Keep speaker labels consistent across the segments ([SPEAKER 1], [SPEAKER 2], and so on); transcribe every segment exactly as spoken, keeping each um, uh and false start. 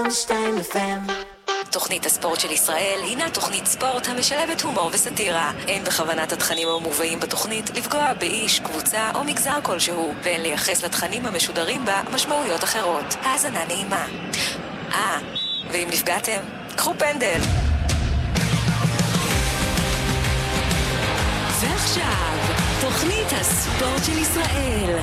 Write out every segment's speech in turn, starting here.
[SPEAKER 1] שמונים ושתיים אף אם.
[SPEAKER 2] תוכנית הספורט של ישראל הינה תוכנית ספורט המשלבת הומור וסטירה. אין בכוונת התכנים המובאים בתוכנית לפגוע באיש, קבוצה או מגזר כלשהו, ואין לייחס לתכנים המשודרים בה משמעויות אחרות. האזנה נעימה. אה, ואם נפגעתם, קחו פנדל. ועכשיו, תוכנית הספורט של ישראל.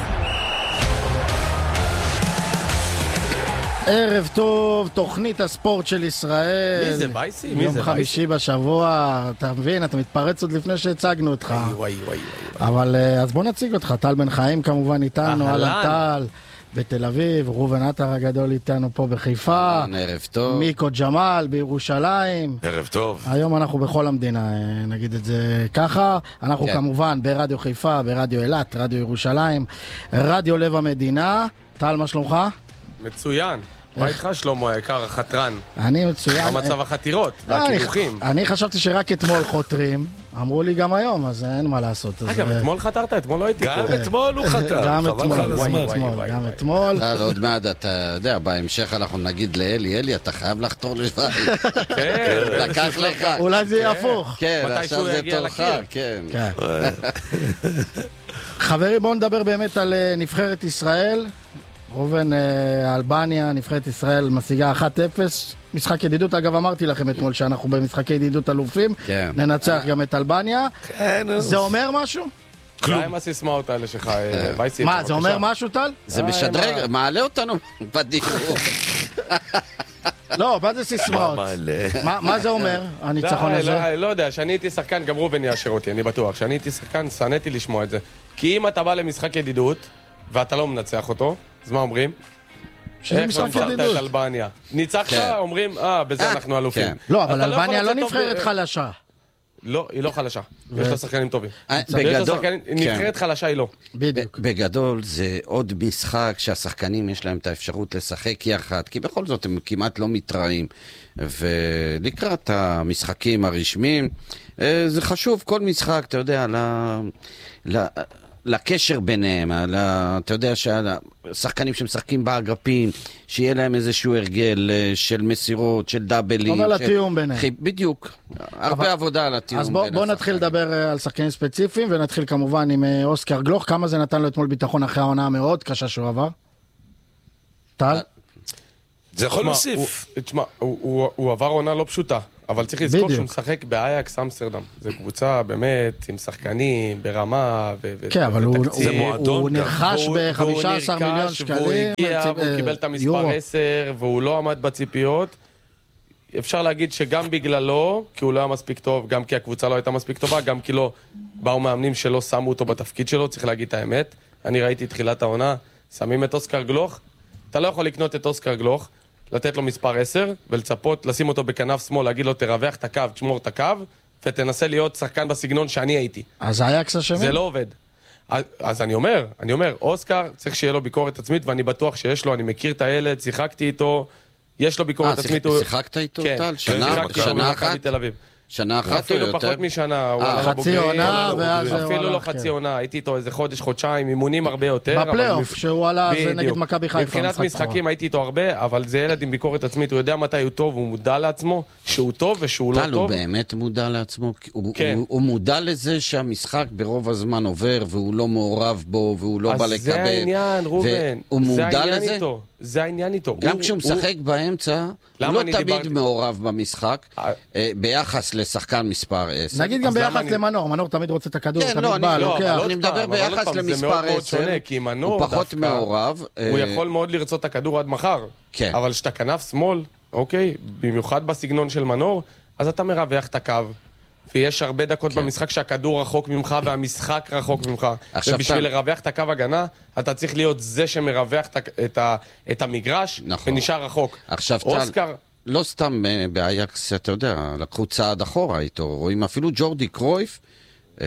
[SPEAKER 3] ערב טוב, תוכנית הספורט של ישראל.
[SPEAKER 4] מי זה בייסי? מי זה
[SPEAKER 3] יום חמישי בשבוע, אתה מבין, אתה מתפרץ עוד לפני שהצגנו אותך.
[SPEAKER 4] וואי וואי וואי.
[SPEAKER 3] אבל אז בוא נציג אותך, טל בן חיים כמובן איתנו, אהלן טל, בתל אביב, רובן עטר הגדול איתנו פה בחיפה.
[SPEAKER 5] ערב טוב.
[SPEAKER 3] מיקו ג'מאל בירושלים.
[SPEAKER 6] ערב טוב.
[SPEAKER 3] היום אנחנו בכל המדינה, נגיד את זה ככה. אנחנו
[SPEAKER 5] כן.
[SPEAKER 3] כמובן ברדיו חיפה, ברדיו אילת, רדיו ירושלים, רדיו לב המדינה. טל, מה שלומך?
[SPEAKER 4] מצוין. מה איתך שלמה היקר, החתרן?
[SPEAKER 3] אני מצוין.
[SPEAKER 4] מה מצב החתירות והקידוחים?
[SPEAKER 3] אני חשבתי שרק אתמול חותרים, אמרו לי גם היום, אז אין מה לעשות.
[SPEAKER 4] אגב, אתמול חתרת, אתמול לא הייתי פה.
[SPEAKER 6] גם אתמול הוא חתר.
[SPEAKER 3] גם
[SPEAKER 6] חבל
[SPEAKER 3] אתמול,
[SPEAKER 6] לך על הזמן.
[SPEAKER 3] גם אתמול.
[SPEAKER 5] עוד מעט, אתה יודע, בהמשך אנחנו נגיד לאלי, אלי, אתה חייב לחתור לשוויץ.
[SPEAKER 4] כן.
[SPEAKER 5] לקח לך.
[SPEAKER 3] אולי זה יהיה הפוך.
[SPEAKER 5] כן,
[SPEAKER 4] מתי
[SPEAKER 5] עכשיו
[SPEAKER 4] שהוא
[SPEAKER 5] זה
[SPEAKER 4] יגיע
[SPEAKER 5] תורך,
[SPEAKER 4] לקיר.
[SPEAKER 5] כן.
[SPEAKER 3] כן. חברים, בואו נדבר באמת על אה, נבחרת ישראל. ראובן, אה, אלבניה, נבחרת ישראל משיגה אחת אפס. משחק ידידות, אגב אמרתי לכם אתמול שאנחנו במשחקי ידידות אלופים.
[SPEAKER 5] כן.
[SPEAKER 3] ננצח גם את אלבניה.
[SPEAKER 6] כן,
[SPEAKER 3] זה אומר משהו?
[SPEAKER 4] כלום. מה עם הסיסמאות האלה שלך, בייסי?
[SPEAKER 3] מה, זה אומר משהו, טל?
[SPEAKER 5] זה משדרג, מעלה אותנו בדיוק.
[SPEAKER 3] לא, מה זה סיסמאות?
[SPEAKER 6] מעלה.
[SPEAKER 3] מה מה זה אומר, הניצחון
[SPEAKER 4] לא,
[SPEAKER 3] הזה?
[SPEAKER 4] לא, לא יודע, שאני הייתי שחקן, גם רובן יאשר אותי, אני בטוח. שאני הייתי שחקן, שנאתי לשמוע את זה. כי אם אתה בא למשחק ידידות, ואתה לא מנצח אותו, אז מה אומרים?
[SPEAKER 3] שזה משחק
[SPEAKER 4] איך ניצחת
[SPEAKER 3] ידידות.
[SPEAKER 4] את אלבניה? ניצחת,
[SPEAKER 5] כן.
[SPEAKER 4] אומרים, אה, בזה אנחנו אלופים.
[SPEAKER 5] כן.
[SPEAKER 3] לא, אבל
[SPEAKER 4] אתה לא
[SPEAKER 3] אלבניה
[SPEAKER 4] יכול
[SPEAKER 3] לא
[SPEAKER 4] לצאת טוב
[SPEAKER 3] נבחרת
[SPEAKER 4] ב-
[SPEAKER 3] חלשה.
[SPEAKER 4] לא, היא לא חלשה. יש לה שחקנים טובים.
[SPEAKER 5] אה,
[SPEAKER 4] יש לה
[SPEAKER 5] בגדול,
[SPEAKER 4] שחקנים-
[SPEAKER 5] כן.
[SPEAKER 4] נבחרת חלשה היא לא.
[SPEAKER 3] בדיוק.
[SPEAKER 5] בגדול זה עוד משחק שהשחקנים יש להם את האפשרות לשחק יחד, כי בכל זאת הם כמעט לא מתראים. ולקראת המשחקים הרשמיים, אה, זה חשוב, כל משחק, אתה יודע, ל... ל... לקשר ביניהם, על ה- אתה יודע שהשחקנים שמשחקים באגפים, שיהיה להם איזשהו הרגל אה, של מסירות, של דאבלים.
[SPEAKER 3] אבל
[SPEAKER 5] של-
[SPEAKER 3] התיאום ביניהם.
[SPEAKER 5] חי- בדיוק, הרבה
[SPEAKER 3] אבל-
[SPEAKER 5] עבודה על התיאום.
[SPEAKER 3] אז בוא,
[SPEAKER 5] בין
[SPEAKER 3] בוא נתחיל
[SPEAKER 5] השחקנים.
[SPEAKER 3] לדבר אה, על שחקנים ספציפיים, ונתחיל כמובן עם אה, אוסקר גלוך. כמה זה נתן לו אתמול ביטחון אחרי העונה המאוד קשה שהוא עבר? טל?
[SPEAKER 6] זה יכול
[SPEAKER 4] תשמע,
[SPEAKER 6] להוסיף.
[SPEAKER 4] הוא- תשמע, הוא- הוא הוא עבר עונה לא פשוטה, אבל צריך לזכור
[SPEAKER 3] בדיוק.
[SPEAKER 4] שהוא משחק באייקס אמסטרדם. זו קבוצה באמת עם שחקנים ברמה ו- ו-
[SPEAKER 3] כן, אבל הוא,
[SPEAKER 4] ותקציב.
[SPEAKER 3] הוא,
[SPEAKER 6] מועדון
[SPEAKER 3] הוא
[SPEAKER 6] גם.
[SPEAKER 3] נרכש
[SPEAKER 4] והוא-
[SPEAKER 3] ב-חמישה עשר
[SPEAKER 4] והוא
[SPEAKER 3] מיליון
[SPEAKER 4] נרכש,
[SPEAKER 3] שקלים.
[SPEAKER 4] והוא הגיע,
[SPEAKER 3] אה,
[SPEAKER 4] והוא קיבל את המספר
[SPEAKER 3] יורו.
[SPEAKER 4] עשר, והוא לא עמד בציפיות. אפשר להגיד שגם בגללו, כי הוא לא היה מספיק טוב, גם כי הקבוצה לא הייתה מספיק טובה, גם כי לא באו מאמנים שלא שמו אותו בתפקיד שלו, צריך להגיד את האמת. אני ראיתי תחילת העונה, שמים את אוסקר גלוך, אתה לא יכול לקנות את אוסקר גלוך, לתת לו מספר עשר, ולצפות, לשים אותו בכנף שמאל, להגיד לו תרווח את הקו, תשמור את הקו, ותנסה להיות שחקן בסגנון שאני הייתי.
[SPEAKER 3] אז אייקס אשמים?
[SPEAKER 4] זה לא עובד. אז, אז אני אומר, אני אומר, אוסקר צריך שיהיה לו ביקורת עצמית, ואני בטוח שיש לו, אני מכיר את הילד, שיחקתי איתו, יש לו ביקורת
[SPEAKER 5] אה,
[SPEAKER 4] עצמית.
[SPEAKER 5] שיח-
[SPEAKER 4] הוא-
[SPEAKER 5] שיחקת איתו,
[SPEAKER 4] כן,
[SPEAKER 5] טל?
[SPEAKER 4] כן,
[SPEAKER 5] שנה?
[SPEAKER 4] שיחקתי איתו
[SPEAKER 5] שנה
[SPEAKER 4] במכבי
[SPEAKER 5] אחת?
[SPEAKER 4] תל אביב.
[SPEAKER 5] שנה אחת או
[SPEAKER 4] אפילו
[SPEAKER 5] יותר?
[SPEAKER 4] פחות משנה, הוא
[SPEAKER 5] אה,
[SPEAKER 4] עלה
[SPEAKER 3] חצי
[SPEAKER 4] לבוגרים.
[SPEAKER 3] עונה, ואז הוא
[SPEAKER 4] אפילו לא
[SPEAKER 3] הלך,
[SPEAKER 4] חצי
[SPEAKER 3] כן.
[SPEAKER 4] עונה, הייתי איתו איזה חודש, חודשיים, אימונים הרבה יותר. אבל
[SPEAKER 3] בפלייאוף,
[SPEAKER 4] מב-
[SPEAKER 3] שהוא עלה זה
[SPEAKER 4] בדיוק.
[SPEAKER 3] נגד מכבי חיפה.
[SPEAKER 4] מבחינת
[SPEAKER 3] משחק
[SPEAKER 4] משחקים
[SPEAKER 3] בכורה.
[SPEAKER 4] הייתי איתו הרבה, אבל זה ילד עם ביקורת עצמית, הוא יודע מתי הוא טוב, הוא מודע לעצמו, שהוא טוב ושהוא לא
[SPEAKER 5] טל, הוא
[SPEAKER 4] טוב.
[SPEAKER 5] באמת מודע לעצמו? הוא,
[SPEAKER 4] כן.
[SPEAKER 5] הוא, הוא מודע לזה שהמשחק ברוב הזמן עובר, והוא לא מעורב בו, והוא לא בא לקבל.
[SPEAKER 4] אז זה העניין, רובן.
[SPEAKER 5] והוא
[SPEAKER 4] זה
[SPEAKER 5] מודע
[SPEAKER 4] העניין
[SPEAKER 5] לזה?
[SPEAKER 4] איתו. זה העניין איתו.
[SPEAKER 5] גם
[SPEAKER 4] הוא-
[SPEAKER 5] כשהוא
[SPEAKER 4] הוא-
[SPEAKER 5] משחק באמצע, הוא
[SPEAKER 4] למה
[SPEAKER 5] לא
[SPEAKER 4] אני
[SPEAKER 5] תמיד
[SPEAKER 4] דיברתי-
[SPEAKER 5] מעורב במשחק,
[SPEAKER 4] אה.
[SPEAKER 5] אה, ביחס לשחקן מספר עשר.
[SPEAKER 3] נגיד גם
[SPEAKER 4] אז למה
[SPEAKER 3] ביחס
[SPEAKER 4] אני-
[SPEAKER 3] למנור, מנור תמיד רוצה את הכדור,
[SPEAKER 5] כן,
[SPEAKER 3] תמיד
[SPEAKER 5] לא,
[SPEAKER 3] בא,
[SPEAKER 5] אני- לא,
[SPEAKER 3] לוקח.
[SPEAKER 4] אבל עוד
[SPEAKER 5] אני מדבר
[SPEAKER 4] פעם, אבל עוד
[SPEAKER 5] ביחס
[SPEAKER 4] פעם, זה
[SPEAKER 5] למספר
[SPEAKER 4] מאוד מאוד
[SPEAKER 5] עשר,
[SPEAKER 4] שונה, כי מנור
[SPEAKER 5] הוא פחות
[SPEAKER 4] דווקא-
[SPEAKER 5] מעורב.
[SPEAKER 4] הוא
[SPEAKER 5] אה,
[SPEAKER 4] יכול מאוד לרצות את הכדור עד מחר.
[SPEAKER 5] כן.
[SPEAKER 4] אבל כשאתה כנף שמאל, אוקיי, במיוחד בסגנון של מנור, אז אתה מרווח את הקו. ויש הרבה דקות
[SPEAKER 5] כן.
[SPEAKER 4] במשחק שהכדור רחוק ממך והמשחק רחוק ממך.
[SPEAKER 5] עכשיו
[SPEAKER 4] ובשביל
[SPEAKER 5] אתה-
[SPEAKER 4] לרווח את הקו הגנה, אתה צריך להיות זה שמרווח את, ה- את, ה- את המגרש
[SPEAKER 5] נכון.
[SPEAKER 4] ונשאר רחוק.
[SPEAKER 5] עכשיו, טל,
[SPEAKER 4] אוסקר,
[SPEAKER 5] לא סתם אה, באייקס, אתה יודע, לקחו צעד אחורה איתו, רואים אפילו ג'ורדי קרויף, אה,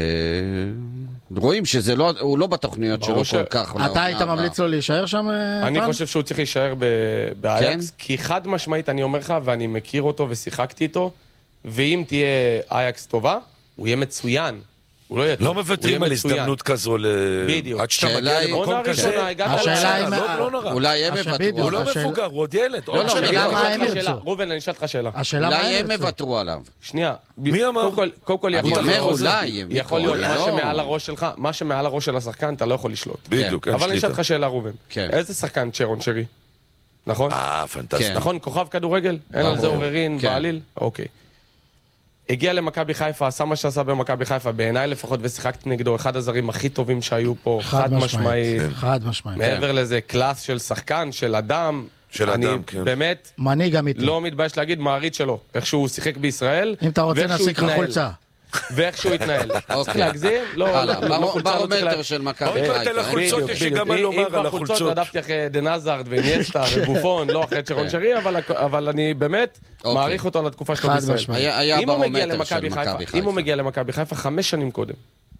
[SPEAKER 5] רואים שזה לא, הוא לא בתוכניות
[SPEAKER 4] ברור
[SPEAKER 5] שלו
[SPEAKER 4] ש-
[SPEAKER 5] כל כך.
[SPEAKER 3] אתה היית
[SPEAKER 5] לעונה
[SPEAKER 3] ממליץ לו להישאר שם? אה,
[SPEAKER 4] אני
[SPEAKER 3] טל?
[SPEAKER 4] חושב שהוא צריך להישאר ב- באייקס, כי חד משמעית אני אומר לך, ואני מכיר אותו ושיחקתי איתו, ואם תהיה אייקס טובה, הוא יהיה מצוין. הוא לא יהיה טוב.
[SPEAKER 6] לא מוותרים על הזדמנות כזו, עד שאתה מגיע למקום כזה.
[SPEAKER 3] השאלה היא...
[SPEAKER 6] לא נורא.
[SPEAKER 5] אולי הם יוותרו.
[SPEAKER 6] הוא לא מבוגר, הוא עוד ילד.
[SPEAKER 3] לא, השאלה מה הם ירצו.
[SPEAKER 4] רובן, אני אשאל אותך שאלה.
[SPEAKER 5] אולי הם יוותרו עליו.
[SPEAKER 4] שנייה.
[SPEAKER 6] מי אמר?
[SPEAKER 4] קודם כל
[SPEAKER 5] אני אומר אולי.
[SPEAKER 4] יכול להיות מה שמעל הראש שלך, מה שמעל הראש של השחקן, אתה לא יכול לשלוט.
[SPEAKER 6] בדיוק,
[SPEAKER 4] אבל אני אשאל אותך שאלה, רובן.
[SPEAKER 5] כן.
[SPEAKER 4] איזה שחקן צ'רון שרי? נכון?
[SPEAKER 6] אה, פנטסטי.
[SPEAKER 4] נכון, כוכב כדורגל? אין על זה עוררין בעליל? אוקיי. הגיע למכבי חיפה, עשה מה שעשה במכבי חיפה, בעיניי לפחות, ושיחקתי נגדו, אחד הזרים הכי טובים שהיו פה, חד משמעית.
[SPEAKER 3] חד משמעית.
[SPEAKER 4] מעבר לזה, קלאס של שחקן, של אדם.
[SPEAKER 6] של אדם, כן.
[SPEAKER 4] אני באמת
[SPEAKER 3] מנהיג אמיתי.
[SPEAKER 4] לא מתבייש להגיד מעריץ שלו, איך שהוא שיחק בישראל.
[SPEAKER 3] אם אתה רוצה נסיק לך חולצה.
[SPEAKER 4] ואיך שהוא התנהל. צריך להגזים? לא,
[SPEAKER 5] ברומטר של מכבי
[SPEAKER 6] עוד מעט על החולצות יש לי גם מה לומר על החולצות.
[SPEAKER 4] רדפתי אחרי דנאזרד ואינייסטה ובופון, לא אחרי צ'רון שרי, אבל אני באמת מעריך אותו על התקופה שלו בישראל.
[SPEAKER 5] היה ברומטר של מכבי חיפה.
[SPEAKER 4] אם הוא מגיע למכבי חיפה חמש שנים קודם.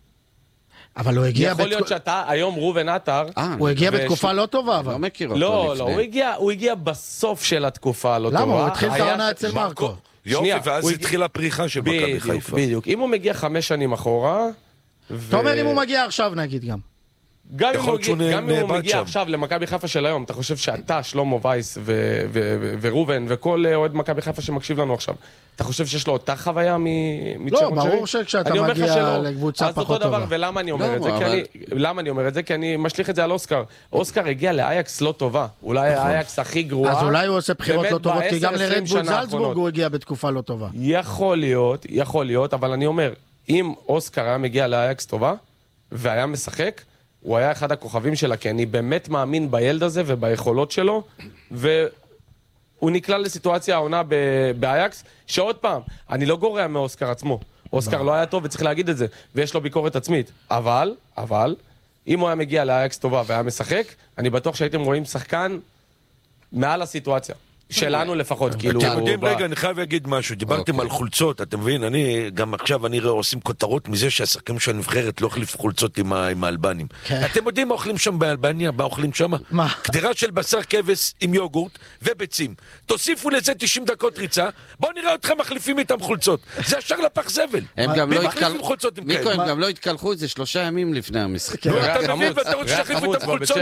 [SPEAKER 3] אבל הוא הגיע...
[SPEAKER 4] יכול להיות שאתה, היום רובן עטר...
[SPEAKER 3] הוא הגיע בתקופה לא טובה, אבל...
[SPEAKER 5] לא מכיר אותו
[SPEAKER 4] לא,
[SPEAKER 5] לפני.
[SPEAKER 4] לא, הוא הגיע בסוף של התקופה הלא טובה.
[SPEAKER 3] למה? הוא התחיל את העונה אצל מרקו.
[SPEAKER 6] יופי, ואז התחילה הפריחה של מכבי חיפה.
[SPEAKER 4] בדיוק, אם הוא מגיע חמש שנים אחורה...
[SPEAKER 3] אתה אומר אם הוא מגיע עכשיו נגיד גם.
[SPEAKER 4] גם אם הוא מגיע עכשיו למכבי חיפה של היום, אתה חושב שאתה, שלמה וייס ורובן וכל אוהד מכבי חיפה שמקשיב לנו עכשיו, אתה חושב שיש לו אותה חוויה מצ'רון שרי?
[SPEAKER 3] לא, ברור שכשאתה מגיע לקבוצה פחות טובה.
[SPEAKER 4] ולמה אני אומר את זה? למה אני אומר את זה? כי אני משליך את זה על אוסקר. אוסקר הגיע לאייקס לא טובה. אולי האייקס הכי גרועה.
[SPEAKER 3] אז אולי הוא עושה בחירות לא טובות, כי גם לרדבול זלצבורג הוא הגיע בתקופה לא טובה.
[SPEAKER 4] יכול להיות, יכול להיות, אבל אני אומר, אם אוסקר היה מגיע לאייקס טובה, והיה משחק, הוא היה אחד הכוכבים שלה, כי אני באמת מאמין בילד הזה וביכולות שלו, והוא נקלע לסיטואציה העונה באייקס, שעוד פעם, אני לא גורע מאוסקר עצמו. אוסקר לא היה טוב וצריך להגיד את זה, ויש לו ביקורת עצמית. אבל, אבל, אם הוא היה מגיע לאייקס טובה והיה משחק, אני בטוח שהייתם רואים שחקן מעל הסיטואציה. שלנו לפחות, כאילו...
[SPEAKER 6] אתם יודעים, רגע, אני חייב להגיד משהו. דיברתם על חולצות, אתם מבין? אני, גם עכשיו אני רואה, עושים כותרות מזה שהשחקנים של הנבחרת לא החליפו חולצות עם האלבנים. אתם יודעים מה אוכלים שם באלבניה? מה אוכלים שם?
[SPEAKER 3] מה?
[SPEAKER 6] קדירה של בשר כבש עם יוגורט וביצים. תוסיפו לזה תשעים דקות ריצה, בואו נראה אתכם מחליפים איתם חולצות. זה ישר לפח זבל.
[SPEAKER 5] הם גם לא התקלחו, מיקו, הם גם לא התקלחו את זה שלושה ימים לפני המשחק.
[SPEAKER 6] אתה מבין, ואתה רוצה להחליפו את החולצות?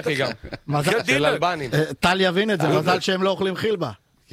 [SPEAKER 3] טל יבין את זה, מזל שהם לא אוכלים חילבה.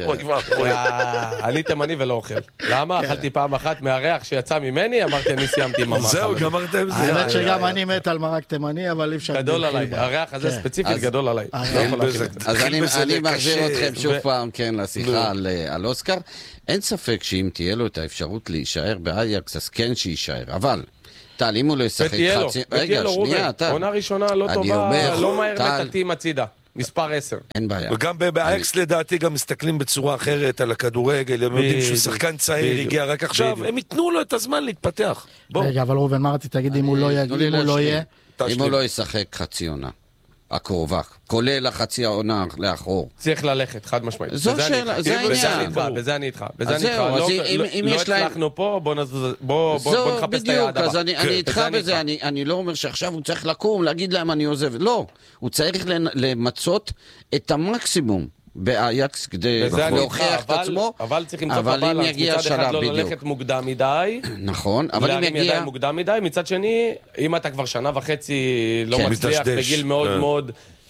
[SPEAKER 4] אני תימני ולא אוכל. למה? אכלתי פעם אחת מהריח שיצא ממני, אמרתי אני סיימתי עם המאכל.
[SPEAKER 6] זהו, גמרתם זה.
[SPEAKER 3] האמת שגם אני מת על מרק תימני, אבל אי אפשר...
[SPEAKER 4] גדול עליי, הריח הזה ספציפית גדול עליי.
[SPEAKER 5] אז אני מחזיר אתכם שוב פעם, כן, לשיחה על אוסקר. אין ספק שאם תהיה לו את האפשרות להישאר באייקס, אז כן שיישאר. אבל, טל, אם הוא לא ישחק חצי... רגע, שנייה, טל.
[SPEAKER 4] עונה ראשונה לא טובה, לא מהר מטלטים הצידה. מספר עשר.
[SPEAKER 5] אין בעיה.
[SPEAKER 6] וגם באייקס לדעתי גם מסתכלים בצורה אחרת על הכדורגל, הם יודעים שהוא שחקן צעיר, הגיע רק עכשיו, הם ייתנו לו את הזמן להתפתח.
[SPEAKER 3] רגע, אבל ראובן, מה רציתי להגיד אם הוא לא יהיה?
[SPEAKER 5] אם הוא לא ישחק חצי עונה. הקרובה, כולל החצי העונה לאחור.
[SPEAKER 4] צריך ללכת, חד משמעית.
[SPEAKER 5] זו שאלה, זה העניין.
[SPEAKER 4] בזה אני איתך, בזה אני איתך. לא הצלחנו פה, בוא נחפש את היעד הבא.
[SPEAKER 5] אז אני איתך בזה, אני לא אומר שעכשיו הוא צריך לקום, להגיד להם אני עוזב. לא, הוא צריך למצות את המקסימום באייקס כדי להוכיח את עצמו.
[SPEAKER 4] אבל צריך למצוא בבלנס, מצד אחד לא ללכת מוקדם מדי.
[SPEAKER 5] נכון, אבל אם
[SPEAKER 4] להרים ידיים מוקדם מדי, מצד שני, אם אתה כבר שנה וחצי לא מצליח בגיל מאוד מאוד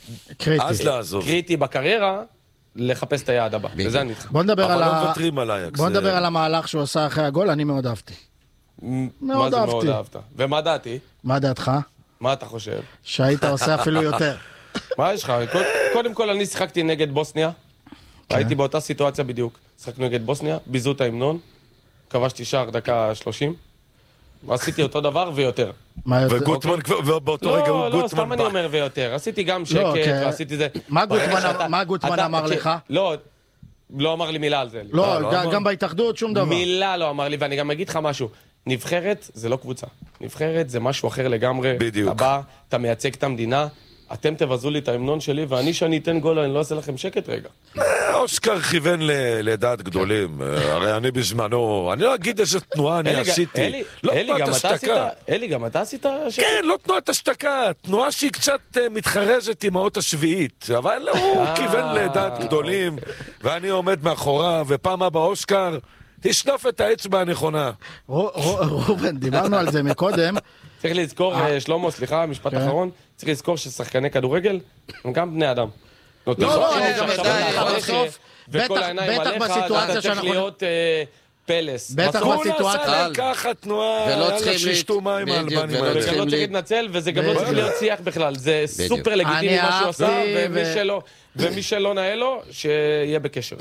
[SPEAKER 4] קריטי בקריירה, לחפש את היעד הבא. וזה אני איתך.
[SPEAKER 3] בוא נדבר
[SPEAKER 6] אבל לא מוותרים על אייקס.
[SPEAKER 3] בוא נדבר על המהלך שהוא עשה אחרי הגול, אני מאוד אהבתי. מאוד אהבתי.
[SPEAKER 4] מאוד אהבת. ומה דעתי?
[SPEAKER 3] מה דעתך?
[SPEAKER 4] מה אתה חושב?
[SPEAKER 3] שהיית עושה אפילו יותר.
[SPEAKER 4] מה יש לך? קודם כל אני שיחקתי נגד בוסניה, הייתי באותה סיטואציה בדיוק, שיחקנו נגד בוסניה, ביזו את ההמנון, כבשתי שער דקה שלושים, עשיתי אותו דבר ויותר.
[SPEAKER 6] וגוטמן באותו רגע הוא גוטמן.
[SPEAKER 4] לא, לא, סתם אני אומר ויותר, עשיתי גם שקט ועשיתי זה.
[SPEAKER 3] מה גוטמן אמר לך?
[SPEAKER 4] לא, לא אמר לי מילה על זה.
[SPEAKER 3] לא, גם בהתאחדות שום דבר.
[SPEAKER 4] מילה לא אמר לי, ואני גם אגיד לך משהו, נבחרת זה לא קבוצה, נבחרת זה משהו אחר לגמרי.
[SPEAKER 6] בדיוק.
[SPEAKER 4] אתה בא, אתה מייצג את המדינה, אתם תבזו לי את ההמנון שלי, ואני שאני אתן גול, אני לא אעשה לכם שקט רגע.
[SPEAKER 6] אוסקר כיוון לדעת גדולים, הרי אני בזמנו, אני לא אגיד איזה תנועה אני עשיתי.
[SPEAKER 4] אלי, גם אתה עשית? אלי, גם אתה עשית?
[SPEAKER 6] כן, לא תנועת השתקה, תנועה שהיא קצת מתחרזת עם האות השביעית, אבל הוא כיוון לדעת גדולים, ואני עומד מאחוריו, ופעם הבא אוסקר, תשלוף את האצבע הנכונה.
[SPEAKER 3] רובן, דיברנו על זה מקודם.
[SPEAKER 4] צריך לזכור, שלמה, סליחה, משפט אחרון, צריך לזכור ששחקני כדורגל הם גם בני אדם.
[SPEAKER 3] לא, לא, בטח בסיטואציה
[SPEAKER 4] אתה צריך להיות פלס.
[SPEAKER 3] בטח בסיטואציה.
[SPEAKER 6] ככה תנועה,
[SPEAKER 5] ולא צריכים
[SPEAKER 6] ששתו מים האלבנים.
[SPEAKER 4] וגם לא צריך להתנצל, וזה גם לא צריך להיות שיח בכלל. זה סופר לגיטימי מה שהוא עשה, ומי שלא נאה לו, שיהיה בקשר.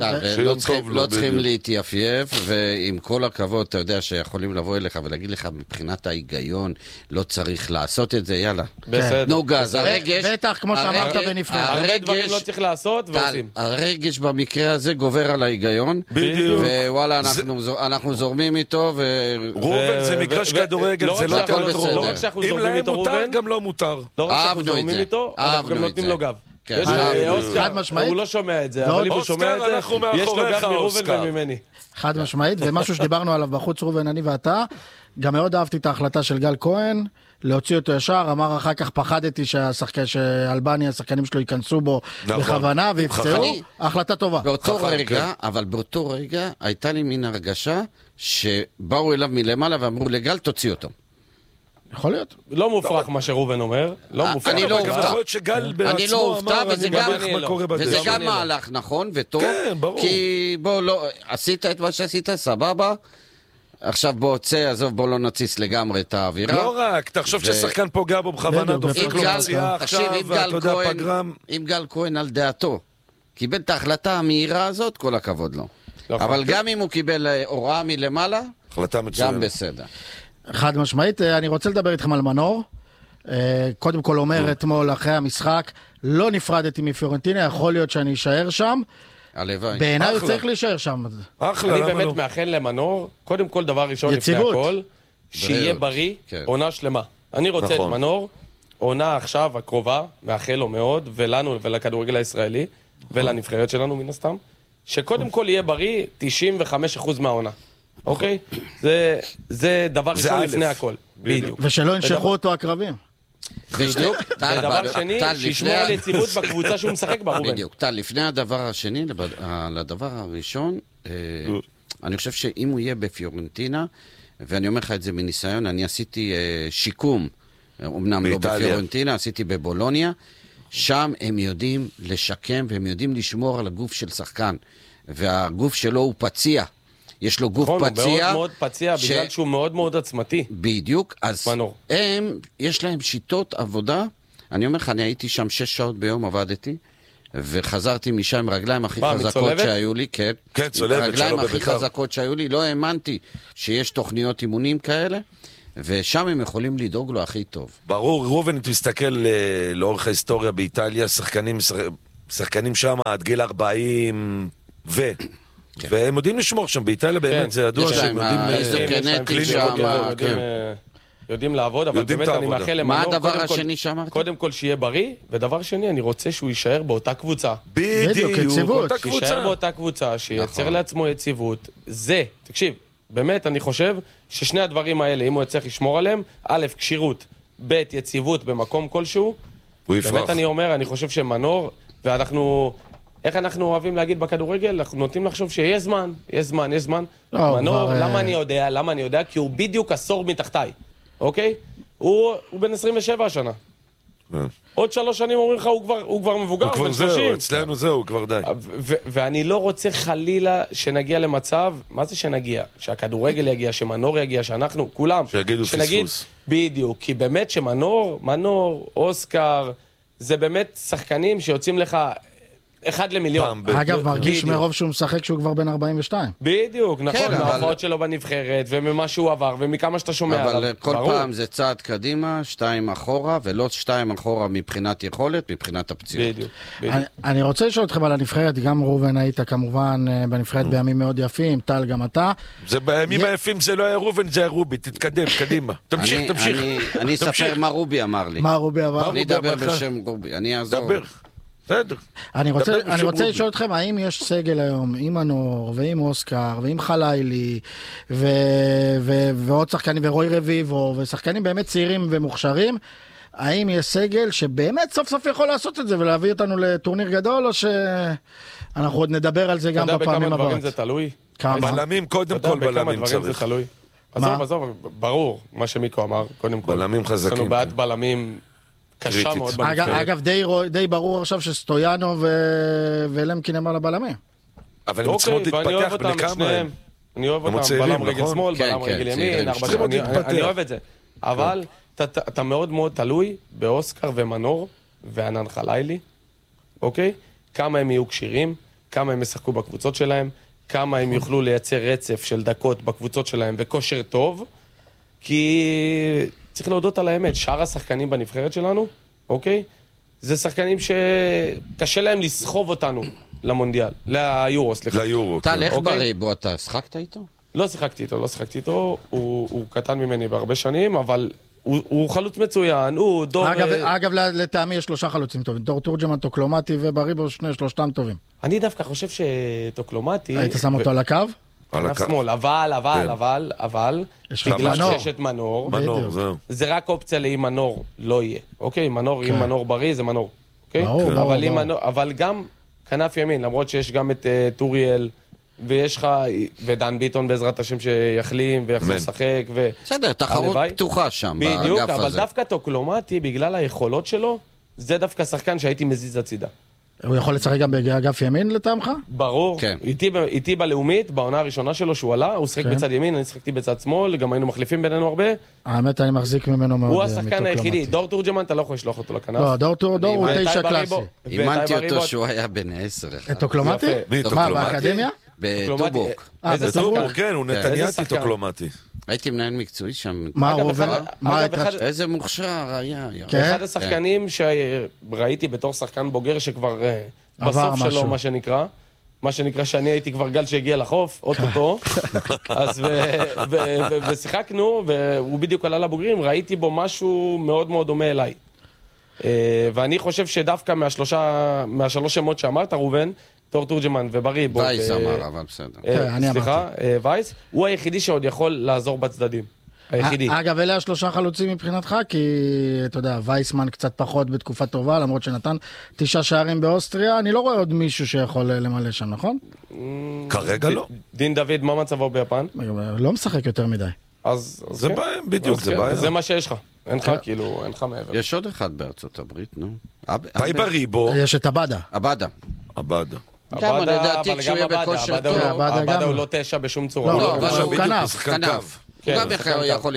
[SPEAKER 5] לא צריכים להתייפייף, ועם כל הכבוד, אתה יודע שיכולים לבוא אליך ולהגיד לך, מבחינת ההיגיון, לא צריך לעשות את זה, יאללה.
[SPEAKER 4] בסדר.
[SPEAKER 5] נו גז, הרגש...
[SPEAKER 3] בטח, כמו שאמרת בנפרד.
[SPEAKER 4] הרבה דברים לא צריך לעשות, ועושים.
[SPEAKER 5] הרגש במקרה הזה גובר על ההיגיון,
[SPEAKER 6] בדיוק.
[SPEAKER 5] ווואלה, אנחנו זורמים איתו, ו...
[SPEAKER 6] רובן זה מגרש כדורגל, זה לא
[SPEAKER 5] הכל
[SPEAKER 6] תיאטרון.
[SPEAKER 5] בסדר.
[SPEAKER 4] לא רק שאנחנו
[SPEAKER 6] אם
[SPEAKER 4] זורמים
[SPEAKER 6] להם
[SPEAKER 4] איתו
[SPEAKER 6] מותר,
[SPEAKER 4] רובן,
[SPEAKER 6] גם לא מותר.
[SPEAKER 4] לא רק שאנחנו
[SPEAKER 5] אהבנו את
[SPEAKER 4] זורמים
[SPEAKER 5] זה.
[SPEAKER 4] איתו, אנחנו
[SPEAKER 5] אהבנו
[SPEAKER 4] גם
[SPEAKER 5] את
[SPEAKER 4] נותנים
[SPEAKER 5] זה.
[SPEAKER 4] לו גב.
[SPEAKER 5] כן,
[SPEAKER 4] יש-
[SPEAKER 5] אהבנו.
[SPEAKER 4] אוסקר,
[SPEAKER 3] חד משמעית.
[SPEAKER 4] הוא לא שומע את זה, אבל אם הוא
[SPEAKER 6] אוסקר,
[SPEAKER 4] שומע את זה,
[SPEAKER 6] אנחנו
[SPEAKER 4] יש לו
[SPEAKER 6] מאחוריך,
[SPEAKER 4] גב מראובן
[SPEAKER 6] אוסקר.
[SPEAKER 4] וממני.
[SPEAKER 3] חד משמעית, ומשהו שדיברנו עליו בחוץ רובן, אני ואתה, גם מאוד אהבתי את ההחלטה של גל כהן, להוציא אותו ישר, אמר אחר כך פחדתי שהשחקן, שאלבניה, השחקנים שלו ייכנסו בו
[SPEAKER 6] נכון.
[SPEAKER 3] בכוונה ויפצעו,
[SPEAKER 5] חכם.
[SPEAKER 3] החלטה טובה.
[SPEAKER 5] באותו
[SPEAKER 6] חכם,
[SPEAKER 5] רגע, אבל באותו רגע, הייתה לי מין הרגשה שבאו אליו מלמעלה ואמרו לגל, תוציא אותו.
[SPEAKER 3] יכול להיות.
[SPEAKER 4] לא מופרך מה שראובן אומר, לא
[SPEAKER 5] אה,
[SPEAKER 4] מופרך.
[SPEAKER 5] אני לא
[SPEAKER 6] גם
[SPEAKER 5] אופתע.
[SPEAKER 6] יכול להיות שגל
[SPEAKER 5] אני לא
[SPEAKER 6] בעצמו
[SPEAKER 5] אופתע,
[SPEAKER 6] אמר,
[SPEAKER 5] וזה
[SPEAKER 6] אני
[SPEAKER 5] גם-
[SPEAKER 6] מבין מה קורה
[SPEAKER 5] וזה
[SPEAKER 6] בדרך.
[SPEAKER 5] גם
[SPEAKER 4] אני לא.
[SPEAKER 5] מהלך נכון וטוב,
[SPEAKER 6] כן, ברור.
[SPEAKER 5] כי בוא לא, עשית את מה שעשית, סבבה, עכשיו בוא צא, עזוב, בוא לא נציס לגמרי את האווירה.
[SPEAKER 6] לא רק, תחשוב
[SPEAKER 5] ו-
[SPEAKER 6] ששחקן פוגע בו בכוונה,
[SPEAKER 3] בדיוק,
[SPEAKER 6] דופק
[SPEAKER 5] אם
[SPEAKER 6] לו
[SPEAKER 5] גל-
[SPEAKER 6] פציעה
[SPEAKER 5] תקשיב,
[SPEAKER 6] עכשיו,
[SPEAKER 5] אם
[SPEAKER 6] ואתה
[SPEAKER 5] גל
[SPEAKER 6] יודע,
[SPEAKER 5] כהן-
[SPEAKER 6] פגרם.
[SPEAKER 5] אם גל כהן על דעתו קיבל את ההחלטה המהירה הזאת, כל הכבוד לו.
[SPEAKER 4] נכון.
[SPEAKER 5] אבל גם אם הוא קיבל אה, הוראה מלמעלה,
[SPEAKER 6] החלטה
[SPEAKER 5] גם
[SPEAKER 6] מצוינת.
[SPEAKER 5] בסדר.
[SPEAKER 3] חד משמעית, אה, אני רוצה לדבר איתכם על מנור. אה, קודם כל אומר אתמול אחרי המשחק, לא נפרדתי מפיורנטינה, יכול להיות שאני אשאר שם.
[SPEAKER 5] הלוואי.
[SPEAKER 3] בעיניי הוא
[SPEAKER 6] אחלה.
[SPEAKER 3] צריך להישאר שם.
[SPEAKER 6] אחלה,
[SPEAKER 4] אני
[SPEAKER 6] למה
[SPEAKER 4] באמת
[SPEAKER 6] לא?
[SPEAKER 4] מאחל למנור, קודם כל דבר ראשון לפני
[SPEAKER 3] יציבות.
[SPEAKER 4] הכל, שיהיה
[SPEAKER 5] בריאות.
[SPEAKER 4] בריא,
[SPEAKER 5] כן.
[SPEAKER 4] עונה שלמה. אני רוצה את
[SPEAKER 6] נכון.
[SPEAKER 4] מנור, עונה עכשיו הקרובה, מאחל לו מאוד, ולנו ולכדורגל הישראלי, ולנבחרת שלנו מן הסתם, שקודם כל יהיה בריא תשעים וחמישה אחוז מהעונה. אוקיי? זה- זה דבר
[SPEAKER 6] זה
[SPEAKER 4] ראשון
[SPEAKER 6] א'.
[SPEAKER 4] לפני הכל. בדיוק.
[SPEAKER 3] ושלא ינשכו אותו הקרבים.
[SPEAKER 5] בדיוק. טל,
[SPEAKER 4] ודבר
[SPEAKER 5] אבל-
[SPEAKER 4] שני,
[SPEAKER 5] טל,
[SPEAKER 4] שישמור
[SPEAKER 5] לפני-
[SPEAKER 4] על יציבות בקבוצה שהוא משחק בה, רובן.
[SPEAKER 5] בדיוק. טל, לפני הדבר השני, לבד- אה, לדבר הראשון, אה, אני חושב שאם הוא יהיה בפיורנטינה, ואני אומר לך את זה מניסיון, אני עשיתי אה, שיקום, אה, אמנם לא
[SPEAKER 6] באיטליה.
[SPEAKER 5] בפיורנטינה, עשיתי בבולוניה, שם הם יודעים לשקם והם יודעים לשמור על הגוף של שחקן, והגוף שלו הוא פציע. יש לו גוף
[SPEAKER 4] נכון, הוא
[SPEAKER 5] פציע.
[SPEAKER 4] מאוד מאוד פציע,
[SPEAKER 5] ש-
[SPEAKER 4] בגלל שהוא מאוד מאוד עצמתי.
[SPEAKER 5] בדיוק, אז
[SPEAKER 4] מנור.
[SPEAKER 5] הם, יש להם שיטות עבודה, אני אומר לך, אני הייתי שם שש שעות ביום, עבדתי, וחזרתי משם עם רגליים הכי
[SPEAKER 4] מה,
[SPEAKER 5] חזקות
[SPEAKER 4] מצולבת?
[SPEAKER 5] שהיו לי, כן.
[SPEAKER 6] כן, צולבת,
[SPEAKER 5] רגליים
[SPEAKER 6] שלא
[SPEAKER 5] הכי
[SPEAKER 6] בבית"ר.
[SPEAKER 5] חזקות שהיו לי, לא האמנתי שיש תוכניות אימונים כאלה, ושם הם יכולים לדאוג לו הכי טוב.
[SPEAKER 6] ברור, ראובן, אם תסתכל אה, לאורך ההיסטוריה באיטליה, שחקנים, שחקנים שם עד גיל ארבעים ו... והם יודעים לשמור שם, באיטליה באמת זה ידוע
[SPEAKER 5] יש
[SPEAKER 6] שהם
[SPEAKER 5] להם,
[SPEAKER 6] יודעים...
[SPEAKER 5] אה,
[SPEAKER 6] אה,
[SPEAKER 5] איזו
[SPEAKER 4] יש להם
[SPEAKER 5] גנטית
[SPEAKER 4] קליניקות,
[SPEAKER 5] שם,
[SPEAKER 4] יודעים, יודעים,
[SPEAKER 5] כן.
[SPEAKER 4] אה, יודעים לעבוד, אבל
[SPEAKER 6] יודעים
[SPEAKER 4] באמת
[SPEAKER 6] את
[SPEAKER 4] אני
[SPEAKER 6] העבודה.
[SPEAKER 4] מאחל
[SPEAKER 5] מה
[SPEAKER 4] למנור,
[SPEAKER 5] הדבר
[SPEAKER 4] קודם כל-
[SPEAKER 5] השני שאמרת?
[SPEAKER 4] קודם כל שיהיה בריא, ודבר שני, אני רוצה שהוא יישאר באותה קבוצה.
[SPEAKER 3] בדיוק,
[SPEAKER 6] בדיוק,
[SPEAKER 3] יציבות.
[SPEAKER 6] אותה
[SPEAKER 4] שיישאר
[SPEAKER 6] קבוצה.
[SPEAKER 4] באותה קבוצה, שייצר
[SPEAKER 5] נכון.
[SPEAKER 4] לעצמו יציבות. זה, תקשיב, באמת אני חושב ששני הדברים האלה, אם הוא יצליח לשמור עליהם, א', כשירות, ב', יציבות במקום כלשהו,
[SPEAKER 6] הוא יפרח.
[SPEAKER 4] באמת אני אומר, אני חושב שמנור, ואנחנו, איך אנחנו אוהבים להגיד בכדורגל? אנחנו נוטים לחשוב שיש זמן, יש זמן, יש זמן.
[SPEAKER 3] לא,
[SPEAKER 4] מנור,
[SPEAKER 3] כבר,
[SPEAKER 4] למה
[SPEAKER 3] אה,
[SPEAKER 4] אני יודע? למה אני יודע? כי הוא בדיוק עשור מתחתיי, אוקיי? הוא הוא בן עשרים ושבע השנה.
[SPEAKER 6] אה.
[SPEAKER 4] עוד שלוש שנים אומרים לך, הוא כבר- הוא כבר מבוגר,
[SPEAKER 6] הוא
[SPEAKER 4] הוא
[SPEAKER 6] כבר
[SPEAKER 4] בן
[SPEAKER 6] זהו,
[SPEAKER 4] שלושים.
[SPEAKER 6] אצלנו זהו, כבר די.
[SPEAKER 4] ו- ו- ואני לא רוצה חלילה שנגיע למצב, מה זה שנגיע? שהכדורגל יגיע, שמנור יגיע, שאנחנו, כולם.
[SPEAKER 6] שיגידו
[SPEAKER 4] שנגיד-
[SPEAKER 6] פספוס.
[SPEAKER 4] בדיוק, כי באמת שמנור, מנור, אוסקר, זה באמת שחקנים שיוצאים לך אחד למיליון.
[SPEAKER 6] פעם ב-
[SPEAKER 3] אגב, מרגיש
[SPEAKER 4] בדיוק.
[SPEAKER 3] מרוב שהוא משחק שהוא כבר בן ארבעים ושתיים.
[SPEAKER 4] בדיוק, נכון,
[SPEAKER 5] אבל-
[SPEAKER 4] מההופעות שלו בנבחרת, וממה שהוא עבר, ומכמה שאתה שומע
[SPEAKER 5] אבל
[SPEAKER 4] עליו.
[SPEAKER 5] כל
[SPEAKER 4] ברור.
[SPEAKER 5] פעם זה צעד קדימה, שתיים אחורה, ולא שתיים אחורה מבחינת יכולת, מבחינת הפציעות.
[SPEAKER 4] בדיוק, בדיוק.
[SPEAKER 3] אני, אני רוצה לשאול אתכם על הנבחרת, גם ראובן היית כמובן אה, בנבחרת בימים מאוד יפים, טל גם אתה.
[SPEAKER 6] זה בימים
[SPEAKER 3] יה-
[SPEAKER 6] היפים זה לא היה ראובן, זה היה רובי, תתקדם, קדימה. תמשיך,
[SPEAKER 5] אני-
[SPEAKER 6] תמשיך.
[SPEAKER 5] אני- אני אספר
[SPEAKER 6] תמשיך.
[SPEAKER 5] מה רובי אמר לי.
[SPEAKER 3] מה רובי עבר?
[SPEAKER 5] אני
[SPEAKER 6] רובי
[SPEAKER 5] אדבר
[SPEAKER 6] אמר לך?
[SPEAKER 5] בשם רובי, אני אעזור.
[SPEAKER 6] דבר. בסדר.
[SPEAKER 3] אני רוצה,
[SPEAKER 6] דבר
[SPEAKER 3] אני
[SPEAKER 6] בשם
[SPEAKER 3] רוצה
[SPEAKER 6] רובי.
[SPEAKER 3] לשאול אתכם, האם יש סגל היום עם מנור ועם אוסקר ועם חלילי ו, ו, ועוד שחקנים ורוי רביבו ושחקנים באמת צעירים ומוכשרים, האם יש סגל שבאמת סוף סוף יכול לעשות את זה ולהביא אותנו לטורניר גדול, או שאנחנו עוד נדבר על זה
[SPEAKER 4] אתה
[SPEAKER 3] גם
[SPEAKER 4] יודע בכמה
[SPEAKER 3] בפעמים
[SPEAKER 4] דברים
[SPEAKER 3] הבאות?
[SPEAKER 4] זה תלוי?
[SPEAKER 3] כמה?
[SPEAKER 6] בלמים, קודם
[SPEAKER 4] אתה
[SPEAKER 6] כל
[SPEAKER 4] יודע, בכמה
[SPEAKER 6] בלמים
[SPEAKER 4] דברים זה
[SPEAKER 6] צריך.
[SPEAKER 4] תלוי.
[SPEAKER 3] מה?
[SPEAKER 4] עזוב, עזוב, ברור, מה שמיקו אמר, קודם כל.
[SPEAKER 6] בלמים חזקים.
[SPEAKER 4] יש לנו בעיית בלמים קשה
[SPEAKER 6] קריטית.
[SPEAKER 4] מאוד
[SPEAKER 3] אגב,
[SPEAKER 4] בנבחרת.
[SPEAKER 3] אגב די, רו- די ברור עכשיו שסטויאנו ו... ולמקין הם על הבלמים.
[SPEAKER 6] אבל הם צריכים עוד
[SPEAKER 4] אוקיי, ואני אוהב
[SPEAKER 6] להתפתח
[SPEAKER 4] אותם,
[SPEAKER 6] בני כמה
[SPEAKER 4] שניהם.
[SPEAKER 6] הם.
[SPEAKER 4] אני אוהב
[SPEAKER 6] הם
[SPEAKER 4] אותם,
[SPEAKER 6] צעירים,
[SPEAKER 4] בלם רגל
[SPEAKER 6] נכון?
[SPEAKER 4] שמאל,
[SPEAKER 5] כן,
[SPEAKER 4] בלם
[SPEAKER 5] כן,
[SPEAKER 4] רגל
[SPEAKER 5] צעירים.
[SPEAKER 4] ימין, ארבע
[SPEAKER 6] צריכים עוד
[SPEAKER 4] שנים, אני-
[SPEAKER 6] להתפתח.
[SPEAKER 4] אני אוהב את זה. אבל אתה- אתה אתה מאוד מאוד תלוי באוסקר ומנור וענן חלילי, אוקיי? כמה הם יהיו כשירים, כמה הם ישחקו בקבוצות שלהם, כמה הם יוכלו לייצר רצף של דקות בקבוצות שלהם וכושר טוב, כי צריך להודות על האמת, שאר השחקנים בנבחרת שלנו, אוקיי? זה שחקנים שקשה להם לסחוב אותנו למונדיאל, ליורו, סליחה.
[SPEAKER 6] ליורו.
[SPEAKER 5] טל,
[SPEAKER 6] כן.
[SPEAKER 5] איך
[SPEAKER 4] אוקיי.
[SPEAKER 5] בריבו אתה שחקת איתו?
[SPEAKER 4] לא שיחקתי איתו, לא שיחקתי איתו, הוא, הוא קטן ממני בהרבה שנים, אבל הוא, הוא חלוץ מצוין, הוא דור...
[SPEAKER 3] אגב,
[SPEAKER 4] אה,
[SPEAKER 3] אגב, לטעמי יש שלושה חלוצים טובים. דור תורג'מן, טוקלומטי ובריבו, שני שלושתם טובים.
[SPEAKER 4] אני דווקא חושב שטוקלומטי...
[SPEAKER 3] היית שם אותו על הקו?
[SPEAKER 6] על
[SPEAKER 4] כנף
[SPEAKER 6] הקו.
[SPEAKER 4] שמאל, אבל, אבל,
[SPEAKER 6] כן.
[SPEAKER 4] אבל, אבל,
[SPEAKER 3] יש לך
[SPEAKER 4] בגלל
[SPEAKER 3] מנור.
[SPEAKER 4] שיש את מנור,
[SPEAKER 6] מנור,
[SPEAKER 3] בדיוק.
[SPEAKER 6] זהו.
[SPEAKER 4] זה רק אופציה לאם מנור לא יהיה, אוקיי? מנור,
[SPEAKER 3] כן.
[SPEAKER 4] אם מנור בריא, זה מנור, אוקיי?
[SPEAKER 3] ברור, ברור,
[SPEAKER 4] אבל אם
[SPEAKER 3] ברור.
[SPEAKER 4] מנור- אבל גם כנף ימין, למרות שיש גם את אה, טוריאל, ויש לך, ודן ביטון בעזרת השם שיחלים, ויחזור
[SPEAKER 6] אמן.
[SPEAKER 4] לשחק, ו...
[SPEAKER 5] בסדר, תחרות
[SPEAKER 4] הלוואי.
[SPEAKER 5] פתוחה שם,
[SPEAKER 4] בדיוק,
[SPEAKER 5] באגף
[SPEAKER 4] אבל
[SPEAKER 5] הזה.
[SPEAKER 4] דווקא טוקלומטי, בגלל היכולות שלו, זה דווקא שחקן שהייתי מזיז הצידה.
[SPEAKER 3] הוא יכול לשחק גם באגף ימין לטעמך?
[SPEAKER 4] ברור,
[SPEAKER 5] כן.
[SPEAKER 4] איתי, ב- איתי בלאומית, בעונה הראשונה שלו שהוא עלה, הוא שיחק
[SPEAKER 3] כן.
[SPEAKER 4] בצד ימין, אני שיחקתי בצד שמאל, גם היינו מחליפים בינינו הרבה.
[SPEAKER 3] האמת, אני מחזיק ממנו מאוד.
[SPEAKER 4] הוא
[SPEAKER 3] אה,
[SPEAKER 4] השחקן
[SPEAKER 3] מטוקלומטי.
[SPEAKER 4] היחידי, דור תורג'מן, אתה לא יכול לשלוח אותו לכנף.
[SPEAKER 3] לא, דור דור דור הוא
[SPEAKER 4] ואיתי
[SPEAKER 3] תשע
[SPEAKER 4] בריבו-
[SPEAKER 3] קלאסי.
[SPEAKER 5] אימנתי
[SPEAKER 4] ואיתי
[SPEAKER 5] אותו
[SPEAKER 4] בריבו-
[SPEAKER 5] שהוא היה בן עשר. אחד.
[SPEAKER 3] טוקלומטי?
[SPEAKER 4] יפה.
[SPEAKER 6] מי,
[SPEAKER 3] מה,
[SPEAKER 6] טוקלומטי?
[SPEAKER 3] באקדמיה?
[SPEAKER 5] בטובוק.
[SPEAKER 3] אה,
[SPEAKER 4] איזה
[SPEAKER 3] בטובוק?
[SPEAKER 4] שחקן.
[SPEAKER 6] כן, הוא
[SPEAKER 5] כן.
[SPEAKER 6] נתניאתי
[SPEAKER 4] איזה שחקן.
[SPEAKER 6] טוקלומטי.
[SPEAKER 5] הייתי מנהל מקצועי שם.
[SPEAKER 3] מה
[SPEAKER 4] אגב,
[SPEAKER 3] הוא
[SPEAKER 4] אחד-
[SPEAKER 3] עובר?
[SPEAKER 4] אגב,
[SPEAKER 3] מה הייתה...
[SPEAKER 4] אחד-
[SPEAKER 5] איזה מוכשר היה. יו.
[SPEAKER 3] כן?
[SPEAKER 4] אחד השחקנים שראיתי בתור שחקן בוגר שכבר אה,
[SPEAKER 3] עבר
[SPEAKER 4] בסוף
[SPEAKER 3] משהו.
[SPEAKER 4] שלו, מה שנקרא, מה שנקרא שאני הייתי כבר גל שהגיע לחוף, אוטוטו, אז ו- ו- ו- ושיחקנו, והוא בדיוק עלה לבוגרים, ראיתי בו משהו מאוד מאוד דומה אליי. אה, ואני חושב שדווקא מהשלושה, מהשלוש שמות שאמרת, ראובן, דור תורג'מן ובריבו,
[SPEAKER 5] וייס
[SPEAKER 4] ו-
[SPEAKER 5] אמר, אבל בסדר.
[SPEAKER 4] אה,
[SPEAKER 3] כן, אני
[SPEAKER 4] סליחה, אה, וייס, הוא היחידי שעוד יכול לעזור בצדדים. היחידי.
[SPEAKER 3] אגב, אלה השלושה חלוצים מבחינתך, כי אתה יודע, וייסמן קצת פחות בתקופה טובה, למרות שנתן תשעה שערים באוסטריה, אני לא רואה עוד מישהו שיכול למלא שם, נכון?
[SPEAKER 6] כרגע לא.
[SPEAKER 4] דין דוד, מה מצבו ביפן?
[SPEAKER 3] לא משחק יותר מדי.
[SPEAKER 4] אז... אז
[SPEAKER 6] זה
[SPEAKER 4] כן.
[SPEAKER 6] בעיה, בדיוק,
[SPEAKER 4] אז
[SPEAKER 6] זה
[SPEAKER 4] כן,
[SPEAKER 6] בעיה.
[SPEAKER 4] זה מה שיש לך. אין לך, כאילו, אין לך מעבר.
[SPEAKER 5] יש עוד אחד בארצות הברית, נו. אב-
[SPEAKER 6] פאי
[SPEAKER 5] אב-
[SPEAKER 6] בריבו,
[SPEAKER 3] יש את עבדה.
[SPEAKER 5] עבדה.
[SPEAKER 6] עבדה.
[SPEAKER 5] גם
[SPEAKER 4] עבדה,
[SPEAKER 5] לדעתי
[SPEAKER 4] אבל
[SPEAKER 5] כשהוא
[SPEAKER 4] גם
[SPEAKER 5] יהיה
[SPEAKER 4] עבדה,
[SPEAKER 5] בכושר
[SPEAKER 4] עבדה
[SPEAKER 5] טוב.
[SPEAKER 4] הוא לא-
[SPEAKER 3] עבדה
[SPEAKER 4] עבדה
[SPEAKER 3] גם
[SPEAKER 4] הוא
[SPEAKER 3] לא.
[SPEAKER 4] לא תשע בשום צורה.
[SPEAKER 3] לא,
[SPEAKER 4] הוא
[SPEAKER 3] אבל
[SPEAKER 4] כנף.
[SPEAKER 3] הוא
[SPEAKER 6] בדיוק,
[SPEAKER 3] כנף,
[SPEAKER 6] שחקן
[SPEAKER 5] כנף.
[SPEAKER 6] קו.
[SPEAKER 5] הוא
[SPEAKER 4] כן,
[SPEAKER 5] גם
[SPEAKER 4] שחקן
[SPEAKER 5] יכול
[SPEAKER 4] קו.
[SPEAKER 5] יכול